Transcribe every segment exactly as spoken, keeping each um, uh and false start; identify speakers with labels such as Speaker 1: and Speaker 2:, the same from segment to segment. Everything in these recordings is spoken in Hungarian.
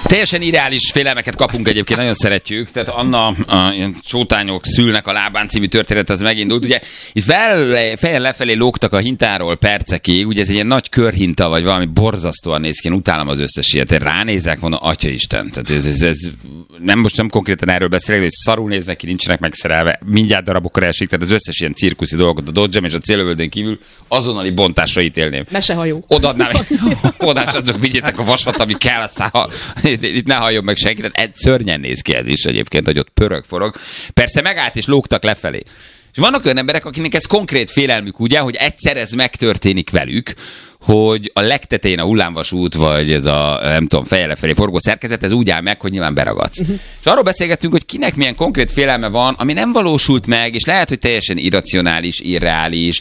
Speaker 1: Teljesen irreális félelmeket kapunk egyébként, nagyon szeretjük. Tehát Anna, a, ilyen csótányok szülnek a lábán című történet, az megindult. Ugye itt fel, fejjel lefelé lógtak a hintáról percekig, ugye ez egy ilyen nagy körhinta, vagy valami borzasztóan néz ki, én utálom az összes ilyet. Én ránézek, mondom, atyaisten. Tehát ez, ez, ez, nem most nem konkrétan erről beszélek, de szarul néznek ki, nincsenek megszerelve, mindjárt darabokra esik, tehát az összes ilyen cirkuszi dolgot, a Dodgem és a célövöldén kívül azonnali bontásra ítélném.
Speaker 2: Mesehajó.
Speaker 1: Odaadnám, odásadzok, vigyétek a vasat, ami kell, aztán ha, itt ne halljon meg senki, tehát szörnyen néz ki ez is egyébként, hogy ott pörög, forog. Persze megállt és lógtak lefelé. És vannak olyan emberek, akiknek ez konkrét félelmük, ugye, hogy egyszer ez megtörténik velük, hogy a legtetején a hullámvasút, vagy ez a, nem tudom, fejjel lefelé forgó szerkezet, ez úgy áll meg, hogy nyilván beragadsz. Uh-huh. És arról beszélgettünk, hogy kinek milyen konkrét félelme van, ami nem valósult meg, és lehet, hogy teljesen irracionális, irreális,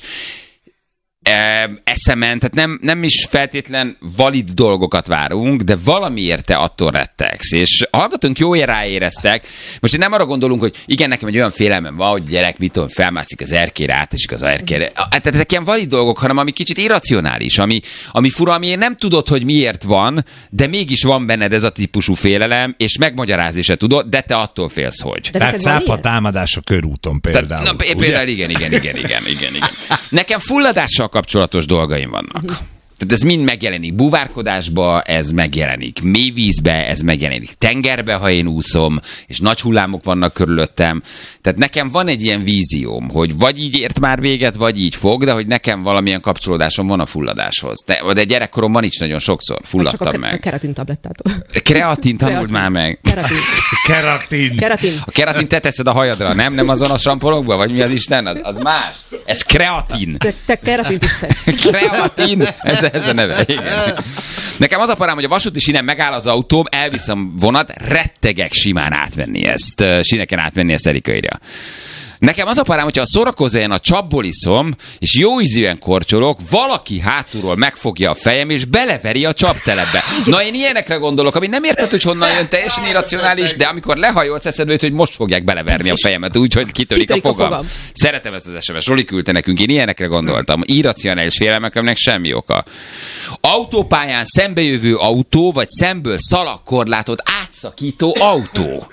Speaker 1: eszemen, tehát nem, nem is feltétlen valid dolgokat várunk, de valamiért te attól rettegsz. És a hallgatónk jó ráéreztek. Most nem arra gondolunk, hogy igen, nekem egy olyan félelmem van, hogy gyerek, mit tudom, felmászik az erkére, átesik az erkére. Tehát ezek ilyen valid dolgok, hanem ami kicsit irracionális, ami, ami fura, amiért nem tudod, hogy miért van, de mégis van benned ez a típusú félelem, és megmagyarázni se tudod, de te attól félsz, hogy.
Speaker 3: Tehát cápa támadás a körúton például.
Speaker 1: Tehát, na, például igen, igen, igen, igen, igen, igen. Nekem fulladással kapcsolatos dolgaim vannak. Uh-huh. Tehát ez mind megjelenik búvárkodásba, ez megjelenik mélyvízbe, ez megjelenik tengerbe, ha én úszom, és nagy hullámok vannak körülöttem. Tehát nekem van egy ilyen vízióm, hogy vagy így ért már véget, vagy így fog, de hogy nekem valamilyen kapcsolódásom van a fulladáshoz. De, de gyerekkoromban is nagyon sokszor fulladtam
Speaker 2: csak a,
Speaker 1: meg.
Speaker 2: A keratin tablettától.
Speaker 1: Kreatin, tanuld már meg.
Speaker 2: Keratin.
Speaker 3: Keratin.
Speaker 2: Keratin.
Speaker 1: A keratin te teszed a hajadra, nem? Nem azon a samponokba? Vagy mi az Isten? Az, az más. Ez kreatin.
Speaker 2: Te, te keratint is szedsz.
Speaker 1: Kreatin. Ez, ez a neve. Igen. Nekem az a parám, hogy a vasúti sínen megáll az autóm, elviszem vonat, rettegek simán átvenni ezt. Síneken átvenni ezt Erika írja. Nekem az a parám, hogyha a szórakozóján a csapból iszom, és jó ízűen korcsolok, valaki hátulról megfogja a fejem, és beleveri a csaptelepbe. Na, én ilyenekre gondolok, ami nem érted, hogy honnan jön, teljesen irracionális, de amikor lehajolsz, eszedbe jut, hogy most fogják beleverni a fejemet, úgyhogy kitörik, kitörik a, fogam. a fogam. Szeretem ezt az es em es. Roli küldte nekünk, én ilyenekre gondoltam. Irracionális félelmek, aminek semmi oka. Autópályán szembejövő autó, vagy szemből szalagkorlátot átszakító autó.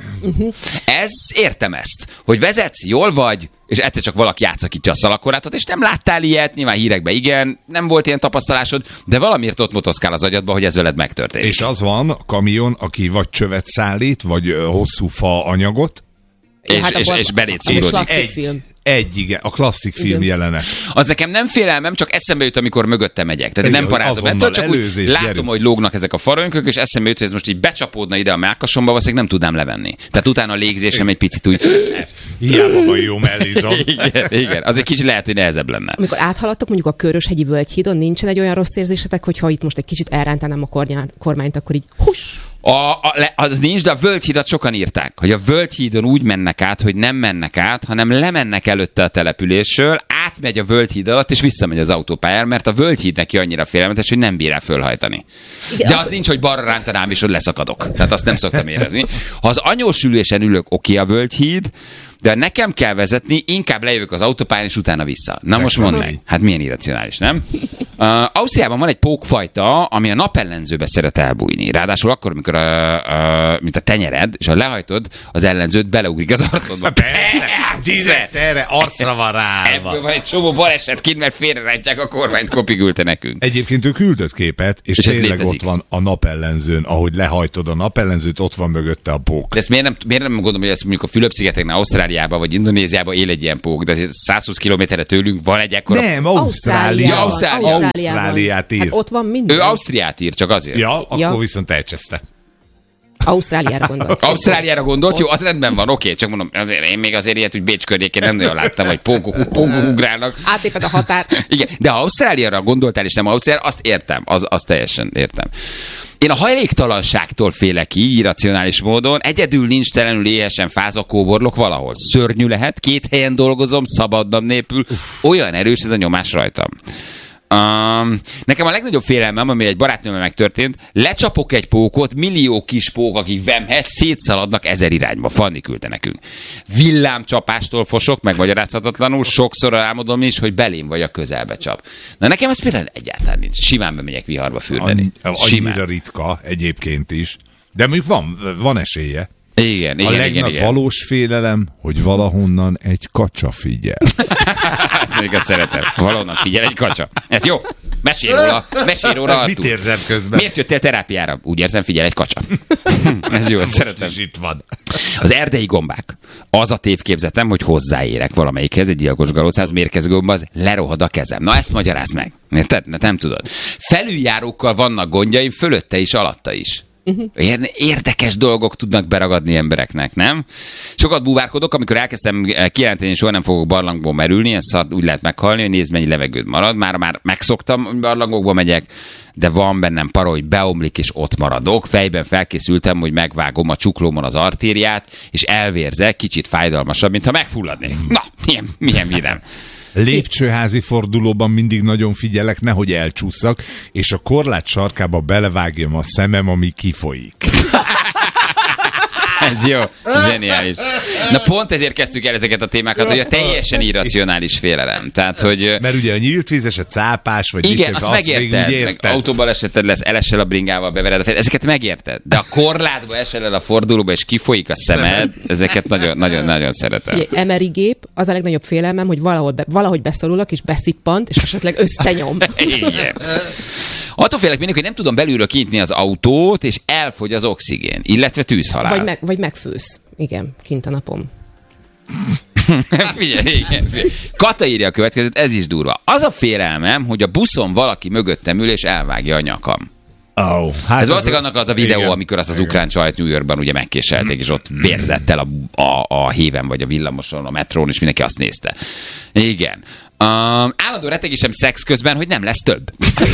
Speaker 1: Ez, értem ezt, hogy vezetsz, jól vagy, és egyszer csak valaki átszakítja a szalagkorlátot, és nem láttál ilyet, nyilván hírekben igen, nem volt ilyen tapasztalásod, de valamiért ott motoszkál az agyadba, hogy ez veled megtörténik.
Speaker 3: És az van, a kamion, aki vagy csövet szállít, vagy hosszú fa anyagot,
Speaker 1: és,
Speaker 2: hát
Speaker 1: és, és belét szúródik.
Speaker 3: Egy, egy, igen, a klasszik film igen. jelenet.
Speaker 1: Az nekem nem félelmem, csak eszembe jut, amikor mögötte megyek. Tehát igen, nem parázom ettől, csak előzés, úgy látom, gyerünk. Hogy lógnak ezek a farönkök, és eszembe jut, hogy ez most így becsapódna ide a mellkasomba, valószínűleg nem tudnám levenni. Tehát utána a légzésem egy picit úgy...
Speaker 3: Hiába van jó mellizom.
Speaker 1: igen, igen, az egy kicsit lehet, hogy nehezebb lenne.
Speaker 2: Amikor áthaladtok mondjuk a Köröshegyi Völgyhídon, nincsen egy olyan rossz érzésetek, hogyha itt most egy kicsit elrántanám a kornyán, kormányt, akkor így hus!
Speaker 1: A, a, az nincs, de a Völgyhídat sokan írták, hogy a Völgyhídon úgy mennek át, hogy nem mennek át, hanem lemennek előtte a településről, átmegy a Völgyhíd alatt, és visszamegy az autópályára, mert a Völgyhíd neki annyira félelmetes, hogy nem bír el fölhajtani. Igen, de az, az nincs, hogy balra rántanám, és hogy leszakadok. Tehát azt nem szoktam érezni. Ha az anyósülésen ülök, oké a Völgyhíd, de nekem kell vezetni, inkább lejövök az autópályán, és utána vissza. Na most mondd meg. Hát milyen irracionális, nem? Uh, Ausztriában van egy pókfajta, ami a napellenzőbe szeret elbújni. Ráadásul akkor, amikor a, a, mint a tenyered, és ha lehajtod, az ellenzőt beleugrik az arcodba.
Speaker 3: Direkt erre arcra van rá.
Speaker 1: Ebből van egy csomó baleset kint, mert félrerántják a kormányt, kopigülte nekünk.
Speaker 3: Egyébként ő küldött képet, és, és tényleg ott van a napellenzőn, ahogy lehajtod a napellenzőt, ott van mögötte a pók.
Speaker 1: De ezt miért nem, miért nem gondolom, hogy ezt mondjuk a Fülöp-szigeteknél, Ausztráliában vagy Indonéziában él egy ilyen pók, de százhúsz kilométerre tőlünk van egy ekkora...
Speaker 3: Nem, Ausztrália.
Speaker 2: Ausztrália.
Speaker 3: Ausztráliát ír.
Speaker 2: Hát ott van minden.
Speaker 1: Ő Ausztriát ír, csak azért.
Speaker 3: Ja, akkor ja. viszont elcseszte.
Speaker 2: Ausztráliára gondolt.
Speaker 1: Ausztráliára gondolt, jó, az rendben van, oké, csak mondom, azért én még azért ilyet, hogy Bécs környékén nem nagyon láttam, hogy pókok, pókok ugrálnak.
Speaker 2: Átéped a határ.
Speaker 1: Igen, de ha Ausztráliára gondoltál, és nem Ausztráliára, azt értem, az, azt teljesen értem. Én a hajléktalanságtól félek ki, irracionális módon, egyedül nincs telenül éhesen fázva kóborlok valahol. Szörnyű lehet, két helyen dolgozom, szabadnap nélkül, olyan erős ez a nyomás rajtam. Um, nekem a legnagyobb félelmem, ami egy barátnőmmel megtörtént, lecsapok egy pókot, millió kis pók, akik vemhez szétszaladnak ezer irányba. Fanni küldte nekünk. Villámcsapástól fosok, megmagyarázhatatlanul, sokszor álmodom is, hogy belém vagy a közelbe csap. Na nekem ez például egyáltalán nincs. Simán bemegyek viharba fürdeni.
Speaker 3: Annyira ritka egyébként is. De mondjuk van, van esélye.
Speaker 1: Igen, igen,
Speaker 3: a legnagyobb
Speaker 1: igen, igen.
Speaker 3: valós félelem, hogy valahonnan egy kacsa figyel.
Speaker 1: Ezt szeretem. Valahonnan figyel egy kacsa. Ez jó. Mesélj róla. Mesélj róla, Artúr.
Speaker 3: Mit érzem közben?
Speaker 1: Miért jöttél terápiára? Úgy érzem, figyel egy kacsa. Ez jó, ezt szeretem.
Speaker 3: Itt van.
Speaker 1: Az erdei gombák. Az a tévképzetem, hogy hozzáérek valamelyikhez, egy gyilkos galócához, mérgező gomba, az lerohad a kezem. Na ezt magyarázd meg. Érted? Ne, nem tudod. Felüljárókkal vannak gondjaim, fölötte is, alatta is. Uh-huh. Érdekes dolgok tudnak beragadni embereknek, nem? Sokat búvárkodok, amikor elkezdtem kijelenteni, hogy soha nem fogok barlangból merülni, ez szart, úgy lehet meghalni, hogy nézd, mennyi levegőd marad. Már, már megszoktam, hogy barlangokba megyek, de van bennem para, hogy beomlik és ott maradok. Fejben felkészültem, hogy megvágom a csuklómon az artériát, és elvérzek, kicsit fájdalmasabb, mintha megfulladnék. Na, milyen, milyen vidám.
Speaker 3: Lépcsőházi fordulóban mindig nagyon figyelek, nehogy elcsúszak, és a korlát sarkába belevágjam a szemem, ami kifolyik.
Speaker 1: Ez jó, zseniális. Na pont ezért kezdtük el ezeket a témákat, hogy a teljesen irracionális félelem. Tehát, hogy...
Speaker 3: Mert ugye a nyílt vízes, a cápás, vagy
Speaker 1: igen, azt, azt megérted. Meg autóban eseted lesz, elesel a bringával, bevered a fejed. Ezeket megérted. De a korlátba esel el a fordulóba, és kifolyik a szemed, ezeket nagyon, nagyon, nagyon szeretem.
Speaker 2: Egy em er i gép, az a legnagyobb félelmem, hogy valahol be, valahogy beszorulok, és beszippant, és esetleg összenyom.
Speaker 1: Igen. Attól félek mindig, hogy nem tudom belülről kinyitni az autót, és elfogy az oxigén, illetve tűzhalál.
Speaker 2: Vagy, meg, vagy megfősz. Igen, kint a napom.
Speaker 1: Figyelj, igen, figyelj. Kata írja a következőt, ez is durva. Az a félelmem, hogy a buszon valaki mögöttem ül, és elvágja a nyakam.
Speaker 3: Oh, hát
Speaker 1: ez valószínűleg annak az a videó,
Speaker 3: igen,
Speaker 1: amikor azt az
Speaker 3: igen.
Speaker 1: ukrán csajt New Yorkban ugye megkéselték, és ott vérzett el a, a, a héven, vagy a villamoson, a metrón, és mindenki azt nézte. Igen. Um, állandó rettegésem szex közben, hogy nem lesz több.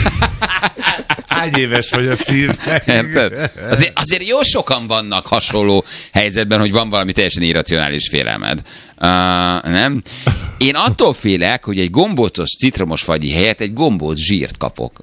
Speaker 3: Hány éves vagy, azt írták?
Speaker 1: Azért, azért jó sokan vannak hasonló helyzetben, hogy van valami teljesen irracionális félelmed. Uh, nem? Én attól félek, hogy egy gombócos citromos fagyi helyett egy gombóc zsírt kapok.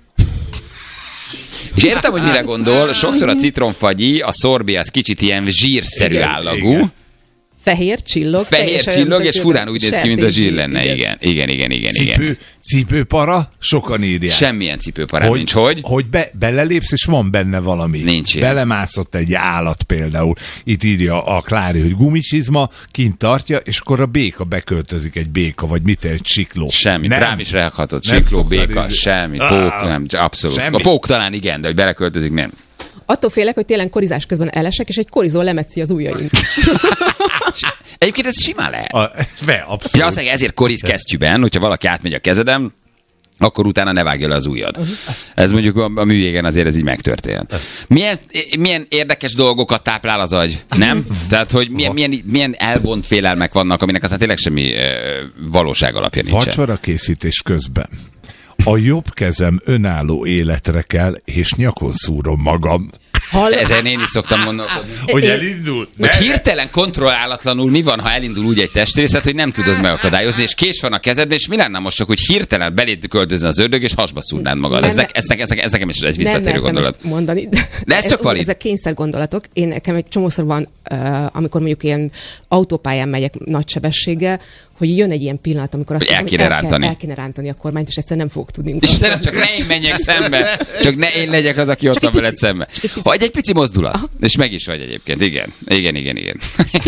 Speaker 1: És értem, hogy mire gondol, sokszor a citromfagyi, a szorbi az kicsit ilyen zsírszerű igen, állagú. Igen.
Speaker 2: Fehér csillog.
Speaker 1: Fehér csillog, és furán úgy néz ki, mint a zsír lenne. Igen, igen, igen, igen.
Speaker 3: Cipő,
Speaker 1: igen.
Speaker 3: Cipőpara? Sokan írják.
Speaker 1: Semmilyen cipőparám nincs. Hogy?
Speaker 3: Hogy be, belelépsz, és van benne valami.
Speaker 1: Nincs ilyen.
Speaker 3: Belemászott egy állat például. Itt írja a Klári, hogy gumicsizma, kint tartja, és akkor a béka beköltözik, egy béka, vagy mit, egy sikló.
Speaker 1: Semmi. Rám is ráhatott. Sikló, béka, semmi. Pók, nem, abszolút. Semmi. A pók talán igen, de hogy beleköltözik, nem.
Speaker 2: Attól félek, hogy tényleg korizás közben elesek, és egy korizó lemetszi az ujjaim.
Speaker 1: Egyébként ez simán lehet.
Speaker 3: A, be, abszolút.
Speaker 1: Ja, azt ezért koriz kesztyűben, hogyha valaki átmegy a kezedem, akkor utána ne vágja le az ujjad. Uh-huh. Ez mondjuk a, a művégen azért ez így megtörtént. Milyen, milyen érdekes dolgokat táplál az agy, nem? Tehát, hogy milyen, milyen, milyen elvont félelmek vannak, aminek aztán tényleg semmi e, valóság alapja nincsen.
Speaker 3: Vacsora készítés közben. A jobb kezem önálló életre kell, és nyakon szúrom magam.
Speaker 1: Hall... Ezen én is szoktam gondolkodni.
Speaker 3: Hogy elindul.
Speaker 1: Hogy hirtelen kontrollálatlanul mi van, ha elindul úgy egy testrészet, hogy nem tudod megakadályozni, és kés van a kezedben, és mi lenne most csak, hogy hirtelen beléd költözni az ördög, és hasba szúrnád magad. Nem, ez, ne, ez, ez, ez nekem is egy visszatérő gondolat.
Speaker 2: Mondani. De,
Speaker 1: de ez tök valid.
Speaker 2: Ezek kényszer gondolatok. Én nekem egy csomószor van, uh, amikor mondjuk ilyen autópályán megyek nagy sebességgel, hogy jön egy ilyen pillanat, amikor azt
Speaker 1: el kéne
Speaker 2: el,
Speaker 1: rántani.
Speaker 2: Kell, el kéne rántani a kormányt, és egyszerűen nem fogok tudni.
Speaker 1: És nem csak ne én menjek szembe, csak ne én legyek az, aki ott van veled szembe. Vagy egy pici mozdulat. Aha. És meg is vagy egyébként. Igen, igen, igen, igen.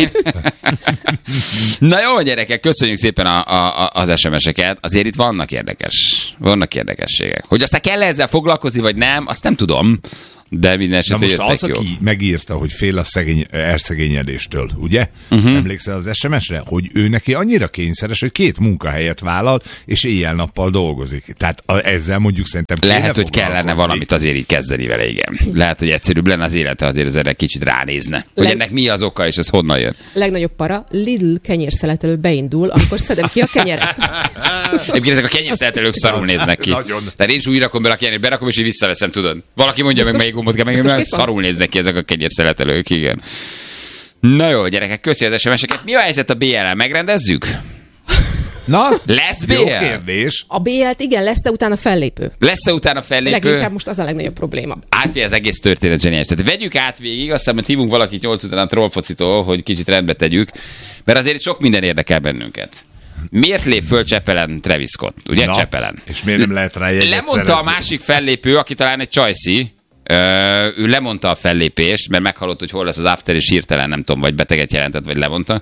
Speaker 1: Na jó, gyerekek, köszönjük szépen a, a, az es em es-eket. Azért itt vannak érdekes, vannak érdekességek. Hogy aztán kell ezzel foglalkozni, vagy nem, azt nem tudom. De minden esetre
Speaker 3: jöttek jó. Na most az, aki megírta, hogy fél a szegény, elszegényedéstől, ugye? Uh-huh. Emlékszel az es em es-re? Hogy ő neki annyira kényszeres, hogy két munkahelyet vállal, és éjjel-nappal dolgozik. Tehát ezzel mondjuk szerintem
Speaker 1: lehet, hogy kellene valamit azért így kezdeni vele, igen. Lehet, hogy egyszerűbb lenne az élete, azért ezzel kicsit ránézne. Hogy Leg... ennek mi az oka, és ez honnan jön?
Speaker 2: Legnagyobb para, Lidl kenyérszeletelő beindul, amikor szedem ki a kenyeret.
Speaker 1: Egyébként ezek a kenyérszeletelők szarul néznek ki. Tehát én is úgy rakom bele a kenyeret, berakom, és így visszaveszem, tudod. Valaki mondja meg, melyik gombot kell meg, szarul néznek ki ezek a kenyérszeletelők, igen. Na jó, gyerekek, köszi az es em es-eket. Mi a helyzet a bé el-el? Megrendezzük?
Speaker 3: Na,
Speaker 1: lesz bé el?
Speaker 3: Jó kérdés.
Speaker 2: A bé el-t igen, lesz-e utána fellépő?
Speaker 1: Lesz-e utána fellépő?
Speaker 2: Leginkább most az a legnagyobb probléma.
Speaker 1: Átvégy az egész történet zseniális. Tehát vegyük át végig, aztán majd hívunk valakit nyolc után a trollfocitól, hogy kicsit rendbe tegyük, mert azért sok minden érdekel bennünket. Miért lép föl Csepelen Travis Scott? Ugye? Na, Csepelen.
Speaker 3: És miért nem lehet rá jegyet
Speaker 1: Lemondta
Speaker 3: szerezni?
Speaker 1: A másik fellépő, aki talán egy csajszi, ő lemondta a fellépést, mert meghallott, hogy hol lesz az after, és hirtelen nem tudom, vagy beteget jelentett, vagy lemondta.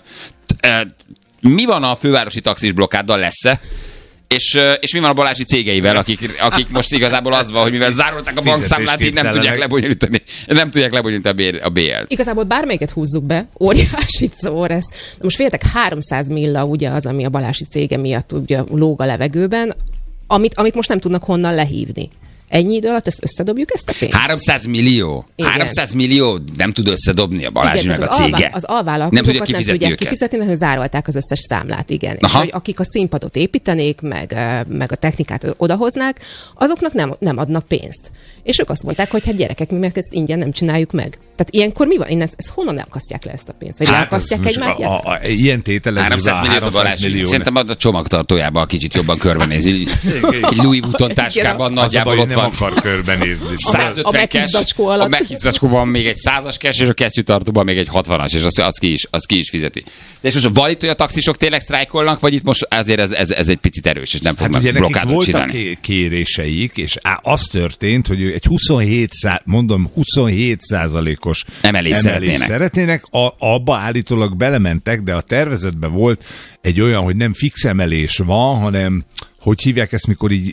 Speaker 1: Mi van a fővárosi taxis blokkáddal, lesz-e? És, és mi van a Balázsi cégeivel, akik, akik most igazából az van, hogy mivel zárolták a bankszámlát, így nem tudják lebonyolítani, nem tudják lebonyolítani a bé el-t.
Speaker 2: Igazából bármelyiket húzzuk be, óriási szó ez. Most féltek, háromszáz milla ugye az, ami a Balázsi cége miatt ugye lóg a levegőben, amit, amit most nem tudnak honnan lehívni. Ennyi idő alatt ezt összedobjuk, ezt a pénzt?
Speaker 1: háromszáz millió?
Speaker 2: Igen.
Speaker 1: háromszáz millió nem tud összedobni a Balázsi
Speaker 2: igen,
Speaker 1: meg a
Speaker 2: az
Speaker 1: cége.
Speaker 2: Alvá, az alvállalkozókat nem, nem tudják
Speaker 1: őket.
Speaker 2: kifizetni, mert zárolták az összes számlát, igen. Aha. És hogy akik a színpadot építenék, meg, meg a technikát odahoznák, azoknak nem, nem adnak pénzt. És ők azt mondták, hogy hát gyerekek, mi meg ezt ingyen nem csináljuk meg. Tehát ilyenkor mi van? Innen, ezt honnan akasztják le ezt a pénzt? Vagy hát leakasztják egymást?
Speaker 3: A, a, a, ilyen tételezőben
Speaker 1: háromszáz milliót a Balázsi. Szerintem a csomagtartójában kicsit jobban körbenézi. Egy Louis Vuitton táskában nagyjából ott van.
Speaker 3: Akar körbenézni.
Speaker 1: százötven cash, a megkizzacskó van még egy százas cash, és a kesztyűtartóban még egy hatvanas, és azt, azt, ki is, azt ki is fizeti. De és most van itt, hogy a taxisok tényleg sztrájkolnak, vagy itt most azért ez, ez, ez egy picit erős, és nem fognak hát blokkádot csinálni?
Speaker 3: Voltak kéréseik, és az történt, hogy egy huszonhét, mondom, huszonhét százalékos
Speaker 1: emelés szeretnének.
Speaker 3: szeretnének. A, abba állítólag belementek, de a tervezetben volt egy olyan, hogy nem fix emelés van, hanem hogy hívják ezt, mikor így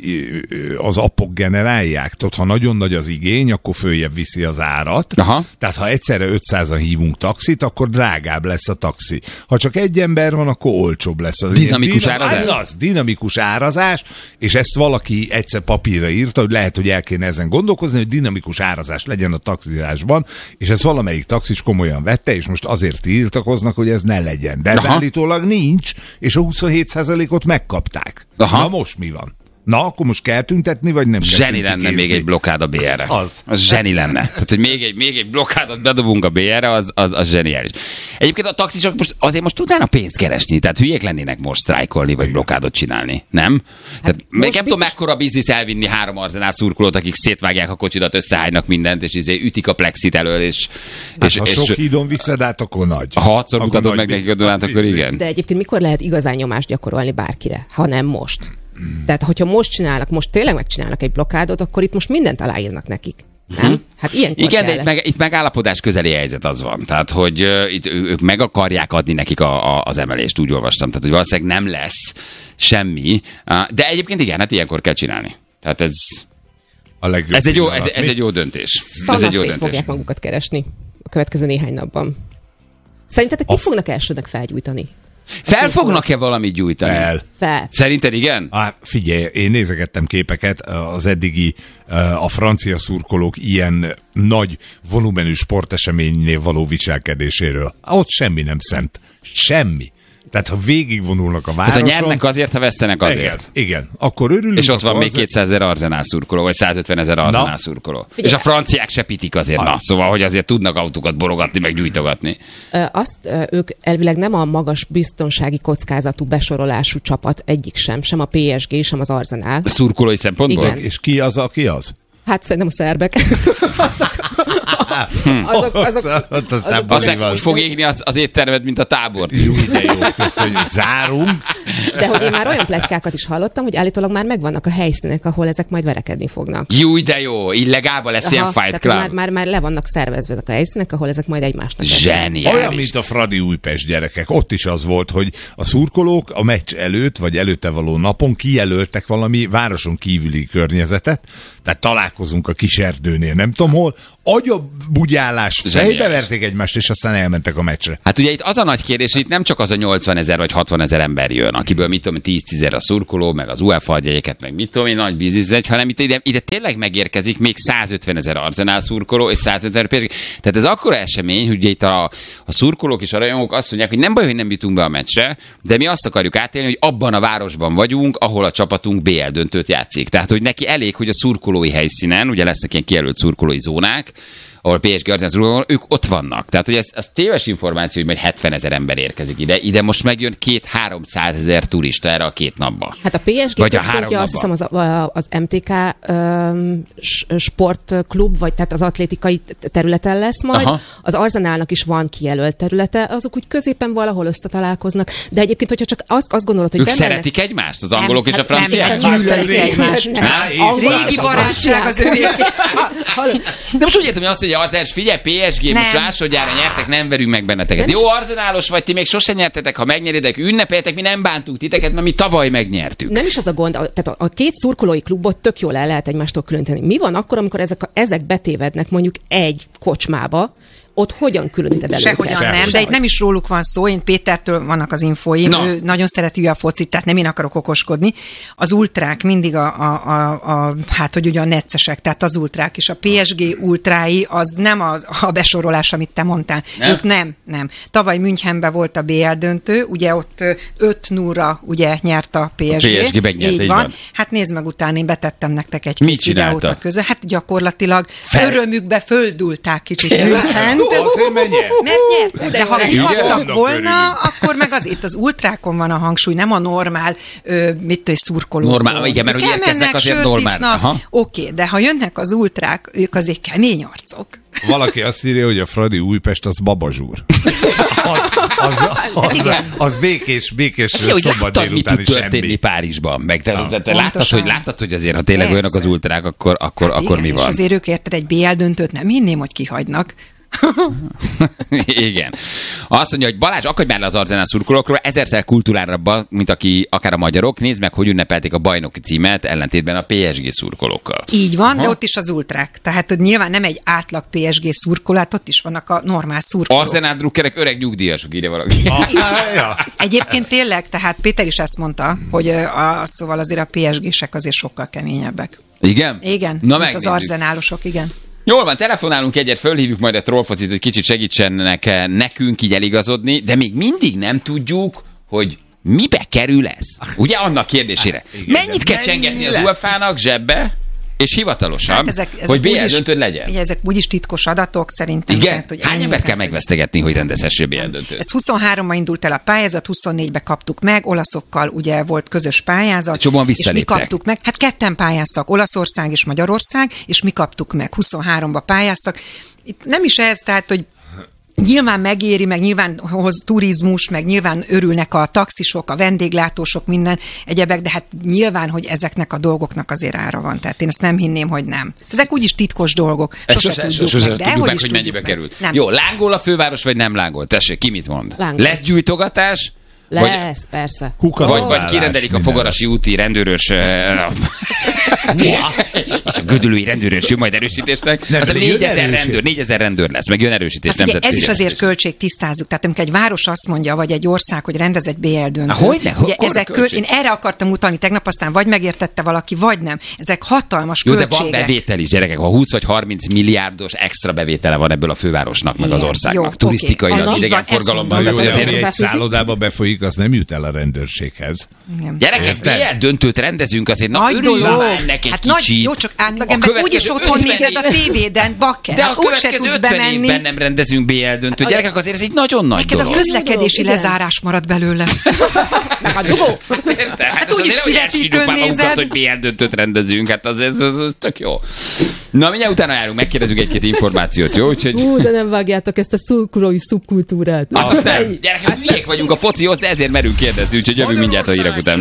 Speaker 3: az appok generálják? Tudod, ha nagyon nagy az igény, akkor följebb viszi az árat.
Speaker 1: Aha.
Speaker 3: Tehát ha egyszerre ötszázan hívunk taxit, akkor drágább lesz a taxi. Ha csak egy ember van, akkor olcsóbb lesz. Az
Speaker 1: dinamikus
Speaker 3: dinam-
Speaker 1: árazás?
Speaker 3: Az az, dinamikus árazás, és ezt valaki egyszer papírra írta, hogy lehet, hogy el kéne ezen gondolkozni, hogy dinamikus árazás legyen a taxizásban, és ezt valamelyik taxis komolyan vette, és most azért tiltakoznak, hogy ez ne legyen. De ez
Speaker 1: Aha.
Speaker 3: állítólag nincs, és a huszonhét százalékot megkapták.
Speaker 1: Aha.
Speaker 3: Na most mi van? Na, akkor most kell tüntetni, vagy nem kell
Speaker 1: Zseni lenne
Speaker 3: tüntetni?
Speaker 1: még egy blokkád a bé er-re.
Speaker 3: Az.
Speaker 1: Az zseni lenne. Tehát, hogy még egy, még egy blokkádot bedobunk a bé er-re, az, az, az zseniális. Egyébként a taxisok most azért most tudnának pénzt keresni, tehát hülyék lennének most sztrájkolni, vagy blokkádot csinálni, nem? Hát tehát még nem biztos... tudom, mekkora biznisz elvinni három Arzenál szurkolót, akik szétvágják a kocsidat, összehánynak mindent, és izé ütik a plexit elől, és...
Speaker 3: Hát,
Speaker 1: és
Speaker 3: ha
Speaker 1: és,
Speaker 3: sok hídon viszed át, akkor nagy.
Speaker 1: Ha hatszor
Speaker 3: akkor
Speaker 1: mutatod
Speaker 3: nagy
Speaker 1: meg nekik a Dunát, akkor igen.
Speaker 2: De egyébként mikor lehet igazán nyomást gyakorolni bárkire, ha nem most? Hmm. Tehát, hogyha most csinálnak, most tényleg megcsinálnak egy blokkádot, akkor itt most mindent aláírnak nekik. Nem? Hmm. Hát ilyenkor
Speaker 1: igen,
Speaker 2: kell.
Speaker 1: de itt, meg, itt megállapodás közeli helyzet az van. Tehát, hogy uh, itt ők meg akarják adni nekik a, a, az emelést, úgy olvastam. Tehát, hogy valószínűleg nem lesz semmi. Uh, de egyébként igen, hát ilyenkor kell csinálni. Tehát ez...
Speaker 3: A legjobb
Speaker 1: ez, egy jó, ez, ez egy jó döntés. Ez egy jó döntés.
Speaker 2: Fogják magukat keresni a következő néhány napban. Szerintetek ki fognak elsőnek felgyújtani?
Speaker 1: Fel fognak-e valamit gyújtani?
Speaker 3: Fel.
Speaker 2: Fel.
Speaker 1: Szerinted igen?
Speaker 3: Á, figyelj, én nézegettem képeket az eddigi, a francia szurkolók ilyen nagy volumenű sporteseménynél való viselkedéséről. Ott semmi nem szent. Semmi. Tehát ha végigvonulnak a városon...
Speaker 1: Tehát ha nyernek azért, ha vesztenek azért.
Speaker 3: Igen, igen. Akkor örülünk.
Speaker 1: És ott van még
Speaker 3: azért...
Speaker 1: kétszázezer Arzenál szurkoló, vagy százötvenezer Arzenál szurkoló.
Speaker 2: Figyelj.
Speaker 1: És a franciák se pitik azért, na. Szóval, hogy azért tudnak autókat borogatni, meg gyújtogatni.
Speaker 2: Azt ők elvileg nem a magas biztonsági kockázatú besorolású csapat egyik sem, sem a pé es gé, sem az Arzenál.
Speaker 1: Szurkolói szempontból?
Speaker 2: Igen.
Speaker 3: És ki az, aki az?
Speaker 2: Hát szerintem a szerbek. azok, azok, azok, azok, azok,
Speaker 1: azok úgy fog égni az, az éttermed, mint a tábort.
Speaker 3: Jó, de jó, köszönjük, zárunk.
Speaker 2: De hogy én már olyan pletykákat is hallottam, hogy állítólag már megvannak a helyszínek, ahol ezek majd verekedni fognak.
Speaker 1: Jó, de jó, illegálban lesz. Aha, ilyen fight club.
Speaker 2: Már, már, már le vannak szervezve ezek a helyszínek, ahol ezek majd egymásnak.
Speaker 1: Zseniális.
Speaker 3: Olyan, mint a Fradi Újpest gyerekek. Ott is az volt, hogy a szurkolók a meccs előtt, vagy előtte való napon kijelöltek valami városon kívüli környezetet, tehát találkozunk a kis erdőnél, nem tudom hol, agyabugyálás, fejbe verték egymást, és aztán elmentek a meccsre.
Speaker 1: Hát ugye itt az a nagy kérdés, hogy itt nem csak az a nyolcvanezer vagy hatvanezer ember jön, akiből mit tudom, tíz-tízezer a szurkoló, meg az u e fá jegyeket, meg mit tudom, nagy biznisz egy, hanem itt ide, ide tényleg megérkezik még százötvenezer Arzenál szurkoló, és százötven pé es gé. Tehát ez akkora esemény, hogy itt a, a szurkolók és a rajongók azt mondják, hogy nem baj, hogy nem jutunk be a meccsre, de mi azt akarjuk átélni, hogy abban a városban vagyunk, ahol a csapatunk bé el döntőt játszik. Tehát, hogy neki elég, hogy a szurkolói helyszínen, ugye lesznek ilyen kijelölt szurkolói zónák, ahol pé es gé Arzenál szurkolók, ők ott vannak. Tehát, hogy ez, ez téves információ, hogy majd hetvenezer ember érkezik ide. Ide most megjön két-háromszázezer turista erre a két napba.
Speaker 2: Hát a pé es gé központja azt hiszem az, az em té ká um, sportklub, vagy tehát az atlétikai területen lesz majd. Aha. Az Arzenálnak is van kijelölt területe, azok úgy középen valahol összetalálkoznak. De egyébként, hogyha csak azt, azt gondolod, hogy
Speaker 1: ők
Speaker 2: benne...
Speaker 1: szeretik egymást, az angolok nem, és a franciák?
Speaker 2: Nem, gyűlölik egymást.
Speaker 4: Régi barátság az övék.
Speaker 1: De most úgy értem, hogy azt mondja, Arzenál, figyelj, pé es gé, most másodjára nyertek, nem verünk meg benneteket. Jó, Arzenálos vagy, ti még sosem nyertetek, ha megnyeritek, ünnepeljetek, mi nem bántunk titeket, mert mi tavaly megnyertük.
Speaker 2: Nem is az a gond, tehát a, a két szurkolói klubot tök jól el lehet egymástól különíteni. Mi van akkor, amikor ezek, a, ezek betévednek mondjuk egy kocsmába, ott hogyan különíted el
Speaker 4: Sehogyan nem, Sehogy. De itt nem is róluk van szó, én Pétertől vannak az infóim, no. Ő nagyon szereti a focit, tehát nem én akarok okoskodni. Az ultrák mindig a, a, a, a hát hogy ugye a neccesek, tehát az ultrák is. A pé es gé ultrái az nem a, a besorolás, amit te mondtál. Nem? Ők nem, nem. Tavaly Münchenben volt a bé el döntő, ugye ott öt nullra ugye nyert a pé es gé.
Speaker 1: A pé es gé megnyert, így van. van.
Speaker 4: Hát nézd meg után, én betettem nektek egy
Speaker 1: mit videót
Speaker 4: a közö. Hát gyakorlatilag Fel... örömükbe földulták kicsit München.
Speaker 3: Azért mert nyert.
Speaker 4: Mert nyert. De ha kihattak volna, akkor meg az itt az ultrákon van a hangsúly, nem a normál, ö, mit tudom, szurkolók.
Speaker 1: Normál, igen, mert hogy érkeznek azért normál.
Speaker 4: Oké, de ha jönnek az ultrák, ők azért kemény arcok.
Speaker 3: Valaki azt írja, hogy a Fradi Újpest az babazsúr. Az, az, az, az, az békés, békés szombat délutáni semmi.
Speaker 1: Történni Párizsban. Meg te, te, te láttad, hogy, láttad, hogy azért, ha tényleg olyanok az ultrák, akkor, akkor, hát akkor igen, mi van?
Speaker 4: És azért ők érted egy bé el döntőt, nem hinném, hogy kihagynak.
Speaker 1: Igen. Azt mondja, hogy Balázs, akadj már le az Arzenál szurkolókról, ezerszer kultúrárabbak, mint aki, akár a magyarok. Nézd meg, hogy ünnepelték a bajnoki címet, ellentétben a pé es gé szurkolókkal.
Speaker 4: Így van, Aha. de ott is az ultrák. Tehát hogy nyilván nem egy átlag pé es gé szurkolát, ott is vannak a normál szurkolók.
Speaker 1: Arzenál drukkerek öreg nyugdíjasok, írja valaki.
Speaker 4: Egyébként tényleg, tehát Péter is ezt mondta, hogy a, szóval azért a pé es gések azért sokkal keményebbek.
Speaker 1: Igen?
Speaker 4: Igen, Na mint az arzenálosok, igen.
Speaker 1: Jól van, telefonálunk egyet, fölhívjuk majd a trollfocit, hogy kicsit segítsenek nekünk így eligazodni, de még mindig nem tudjuk, hogy mibe kerül ez. Ugye annak kérdésére. Igen, mennyit kell csengetni az u ef á-nak zsebbe, és hivatalosan, hát ezek, ezek hogy bé el döntőd legyen.
Speaker 4: Ugye, ezek úgyis titkos adatok szerintem.
Speaker 1: Igen? Tehát, hogy hány embert kell megvesztegetni, hogy rendezhessé bé el döntőt?
Speaker 4: Ez huszonháromban indult el a pályázat, huszonnégybe kaptuk meg, olaszokkal ugye volt közös pályázat.
Speaker 1: Csomóan
Speaker 4: és mi kaptuk meg. Hát ketten pályáztak, Olaszország és Magyarország, és mi kaptuk meg. huszonháromba pályáztak. Itt nem is ez, tehát, hogy nyilván megéri, meg nyilván hoz turizmus, meg nyilván örülnek a taxisok, a vendéglátósok, minden egyebek, de hát nyilván, hogy ezeknek a dolgoknak azért ára van. Tehát én ezt nem hinném, hogy nem. Ezek úgyis titkos dolgok.
Speaker 1: Ezt sose, sose tudjuk sose meg, de tudjuk meg, hogy mennyibe meg. került. Nem. Jó, lángol a főváros, vagy nem lángol? Tessék, ki mit mond? Lángol. Lesz gyújtogatás?
Speaker 2: Lesz, vagy, persze.
Speaker 1: Vagy, vagy kirendelik a Fogarasi úti rendőrös és a gödöllői rendőrös jön majd erősítésnek. Nem, az a négyezer rendőr, négyezer rendőr lesz, meg jön erősítés.
Speaker 4: Hát ugye, ez is azért költség, tisztázzuk. Tehát amikor egy város azt mondja, vagy egy ország, hogy rendez egy bé el döntőt.
Speaker 1: Hogyne?
Speaker 4: Ugye ezek köl... Én erre akartam utalni tegnap, aztán vagy megértette valaki, vagy nem. Ezek hatalmas
Speaker 1: Jó,
Speaker 4: költségek.
Speaker 1: De van bevétel is, gyerekek. Ha húsz vagy harminc milliárdos extra bevétele van ebből a fővárosnak, meg az országnak. Turisztikailag, idegenforgalomban.
Speaker 3: Egy szállodába befolyik, az nem jut el a rendőrséghez.
Speaker 1: Igen. Gyerekek, bé el döntőt rendezünk, azért na örüljünk már ennek egy
Speaker 4: hát
Speaker 1: kicsit.
Speaker 4: Nagy, jó, csak átlagember úgyis otthon nézed a tévéden, bakker.
Speaker 1: De a következő ötven évben nem rendezünk bé el döntőt. Gyerekek, azért ez egy nagyon nagy
Speaker 4: neked
Speaker 1: dolog.
Speaker 4: A közlekedési lezárás marad belőle.
Speaker 1: Hát úgyis kivetítőn nézed. Hogy bé el döntőt rendezünk, hát az, ez, az, az tök jó. Na, mindjárt utána járunk, megkérdezünk egy-két információt, jó? Úgyhogy...
Speaker 2: Hú, de nem vágjátok ezt a szurkolói szubkultúrát.
Speaker 1: Azt nem. Gyerekek, hülyék vagyunk a focihoz, de ezért merünk kérdezni, úgyhogy jövünk mindjárt a hírek után.